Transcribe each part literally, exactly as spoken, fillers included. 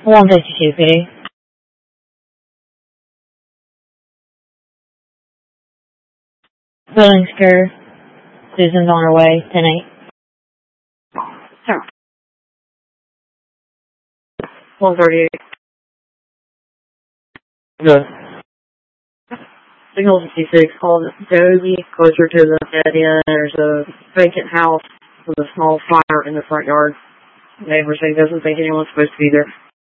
one fifty-two, P D. Building secure. Susan's on her way, ten eight. Sure. one thirty-eight. Good. Signal fifty-six, called Josie, closer to the area. There's a vacant house with a small fire in the front yard. Neighbor say doesn't think anyone's supposed to be there.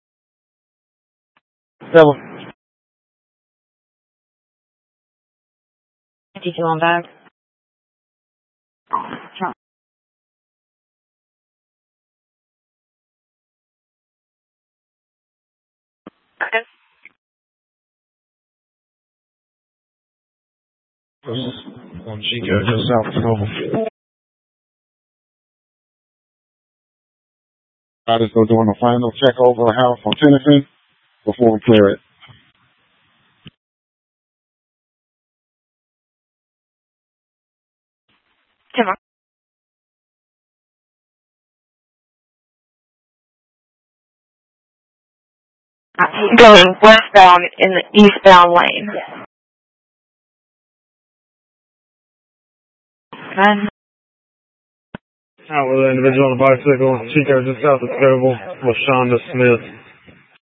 Seven. fifty-two on back. Sure. Okay. On Chico, just south of Noble. I just go doing a final check over the house on Tennyson before we clear it. Timber. Going westbound in the eastbound lane. Yeah. Okay. Out with an individual on a bicycle, Chico just south of Scoble with Shonda Smith.